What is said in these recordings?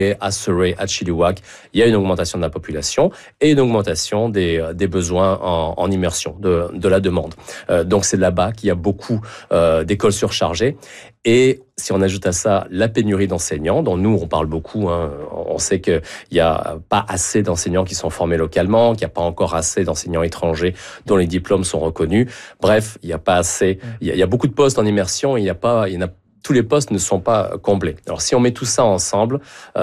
à Surrey, à Chilliwack, il y a une augmentation de la population et une augmentation des besoins en immersion, de la demande. Donc c'est là-bas qu'il y a beaucoup d'écoles surchargées. Et si on ajoute à ça la pénurie d'enseignants, dont nous on parle beaucoup, on sait qu'il n'y a pas assez d'enseignants qui sont formés localement, qu'il n'y a pas encore assez d'enseignants étrangers dont les diplômes sont reconnus. Bref, il n'y a pas assez. Il y a beaucoup de postes en immersion, tous les postes ne sont pas comblés. Alors, si on met tout ça ensemble,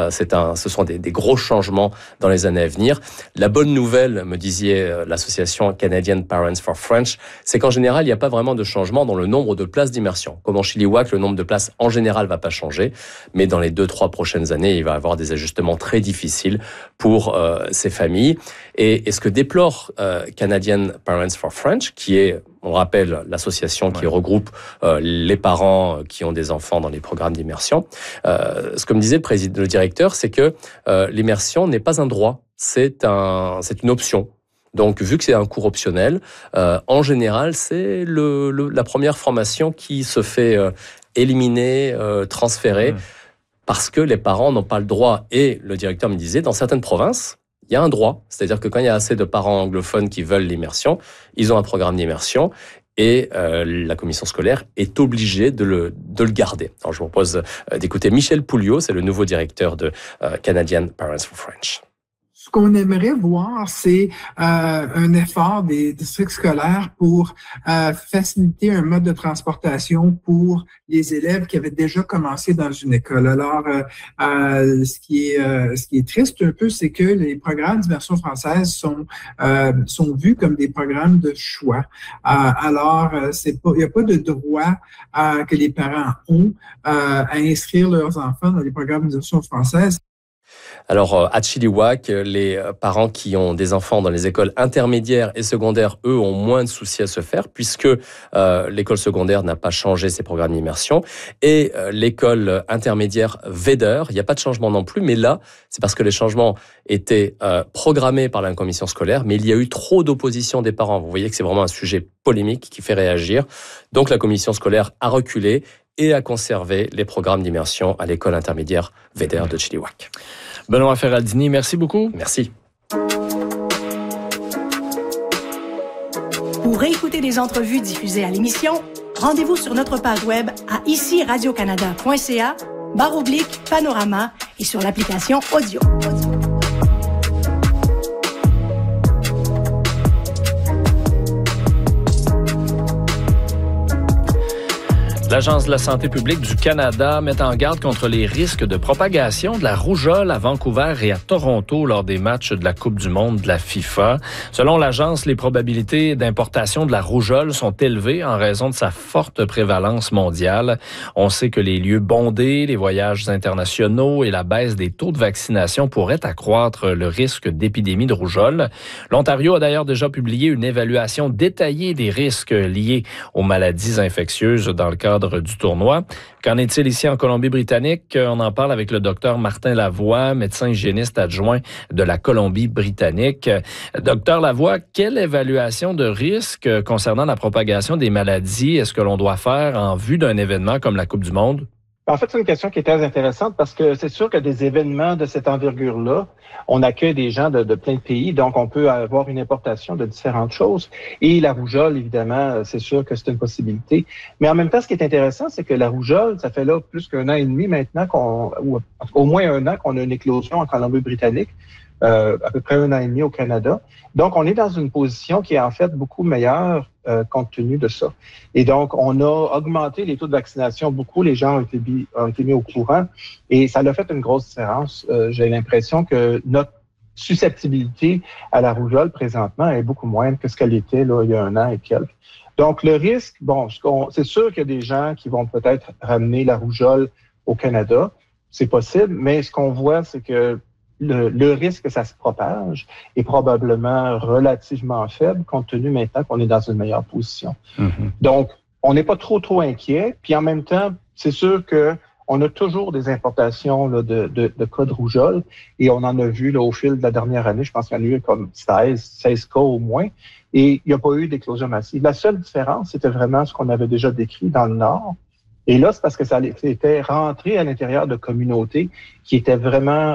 ce sont des gros changements dans les années à venir. La bonne nouvelle, me disait l'association Canadian Parents for French, c'est qu'en général, il n'y a pas vraiment de changement dans le nombre de places d'immersion. Comme en Chilliwack, le nombre de places en général va pas changer, mais dans les 2-3 prochaines années, il va y avoir des ajustements très difficiles pour ces familles. Et ce que déplore Canadian Parents for French, qui est, on rappelle, l'association qui regroupe les parents qui ont des enfants dans les programmes d'immersion. Ce que me disait le directeur, c'est que l'immersion n'est pas un droit, c'est une option. Donc, vu que c'est un cours optionnel, en général, c'est la première formation qui se fait éliminer, transférer, parce que les parents n'ont pas le droit. Et le directeur me disait, dans certaines provinces, il y a un droit, c'est-à-dire que quand il y a assez de parents anglophones qui veulent l'immersion, ils ont un programme d'immersion et la commission scolaire est obligée de le garder. Alors je vous propose d'écouter Michel Pouliot, c'est le nouveau directeur de Canadian Parents for French. Ce qu'on aimerait voir, c'est un effort des districts scolaires pour faciliter un mode de transportation pour les élèves qui avaient déjà commencé dans une école. Alors, ce qui est triste un peu, c'est que les programmes d'immersion française sont vus comme des programmes de choix. Alors, il n'y a pas de droit que les parents ont à inscrire leurs enfants dans les programmes d'immersion française. Alors, à Chilliwack, les parents qui ont des enfants dans les écoles intermédiaires et secondaires, eux, ont moins de soucis à se faire puisque l'école secondaire n'a pas changé ses programmes d'immersion. Et l'école intermédiaire Vedder, il n'y a pas de changement non plus, mais là, c'est parce que les changements étaient programmés par la commission scolaire, mais il y a eu trop d'opposition des parents. Vous voyez que c'est vraiment un sujet polémique qui fait réagir. Donc, la commission scolaire a reculé et a conservé les programmes d'immersion à l'école intermédiaire Vedder de Chilliwack. Benoît Ferraldini, merci beaucoup. Merci. Pour réécouter des entrevues diffusées à l'émission, rendez-vous sur notre page web à iciradiocanada.ca/panorama et sur l'application audio. L'Agence de la santé publique du Canada met en garde contre les risques de propagation de la rougeole à Vancouver et à Toronto lors des matchs de la Coupe du monde de la FIFA. Selon l'agence, les probabilités d'importation de la rougeole sont élevées en raison de sa forte prévalence mondiale. On sait que les lieux bondés, les voyages internationaux et la baisse des taux de vaccination pourraient accroître le risque d'épidémie de rougeole. L'Ontario a d'ailleurs déjà publié une évaluation détaillée des risques liés aux maladies infectieuses dans le cadre du tournoi. Qu'en est-il ici en Colombie-Britannique? On en parle avec le docteur Martin Lavoie, médecin hygiéniste adjoint de la Colombie-Britannique. Docteur Lavoie, quelle évaluation de risque concernant la propagation des maladies est-ce que l'on doit faire en vue d'un événement comme la Coupe du monde? En fait, c'est une question qui est très intéressante parce que c'est sûr que des événements de cette envergure-là, on accueille des gens de plein de pays, donc on peut avoir une importation de différentes choses. Et la rougeole, évidemment, c'est sûr que c'est une possibilité. Mais en même temps, ce qui est intéressant, c'est que la rougeole, ça fait là plus qu'un an et demi maintenant, ou au moins un an qu'on a une éclosion en Colombie-Britannique. À peu près un an et demi au Canada. Donc, on est dans une position qui est en fait beaucoup meilleure compte tenu de ça. Et donc, on a augmenté les taux de vaccination beaucoup. Les gens ont été mis au courant et ça a fait une grosse différence. J'ai l'impression que notre susceptibilité à la rougeole présentement est beaucoup moindre que ce qu'elle était là, il y a un an et quelques. Donc, le risque, c'est sûr qu'il y a des gens qui vont peut-être ramener la rougeole au Canada. C'est possible, mais ce qu'on voit, c'est que le risque que ça se propage est probablement relativement faible compte tenu maintenant qu'on est dans une meilleure position. Mm-hmm. Donc, on n'est pas trop inquiet. Puis en même temps, c'est sûr que on a toujours des importations là, de cas de rougeole et on en a vu là, au fil de la dernière année. Je pense qu'il y en a eu comme 16 cas au moins et il n'y a pas eu d'éclosion massive. La seule différence, c'était vraiment ce qu'on avait déjà décrit dans le Nord. Et là, c'est parce que ça était rentré à l'intérieur de communautés qui étaient vraiment